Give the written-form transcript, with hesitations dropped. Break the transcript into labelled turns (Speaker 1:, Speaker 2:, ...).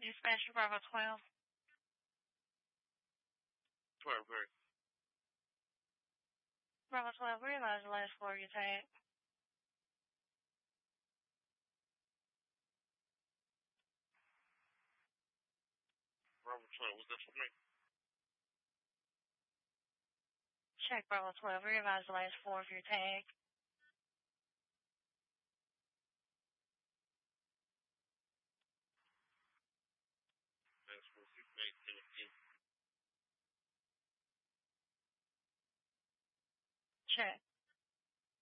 Speaker 1: Dispatcher Bravo 12.
Speaker 2: 12, right.
Speaker 1: Bravo 12, realize the last floor of your tag.
Speaker 2: Bravo 12, was that for me?
Speaker 1: Check Bravo 12, revise the last four of your tag.
Speaker 2: That's for 6817.
Speaker 1: Check.